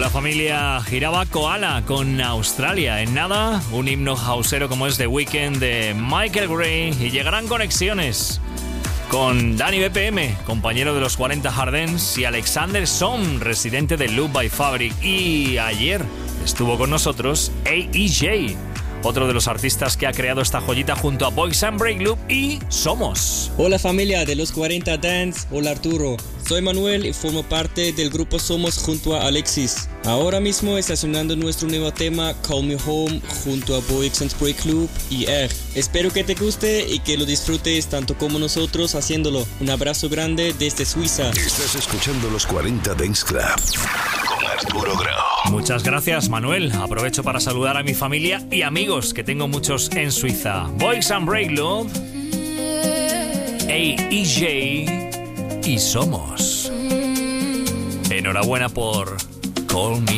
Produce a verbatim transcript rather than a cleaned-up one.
la familia giraba Koala con Australia. En nada, un himno houseero como es The Weeknd de Michael Gray. Y llegarán conexiones con Dani B P M, compañero de los cuarenta Hard Dance, y Alexander Som, residente de Loop by Fabric. Y ayer estuvo con nosotros A E J, otro de los artistas que ha creado esta joyita junto a Boys and Break Loop y Somos. Hola familia de los cuarenta Dance, hola Arturo. Soy Manuel y formo parte del grupo Somos junto a Alexis. Ahora mismo está sonando nuestro nuevo tema Call Me Home junto a Boys and Break Loop y R. Espero que te guste y que lo disfrutes tanto como nosotros haciéndolo. Un abrazo grande desde Suiza. Estás escuchando los cuarenta Dance Club con Arturo Grau. Muchas gracias, Manuel. Aprovecho para saludar a mi familia y amigos, que tengo muchos en Suiza. Boys and Break Loop, A E J y Somos. Enhorabuena por Call Me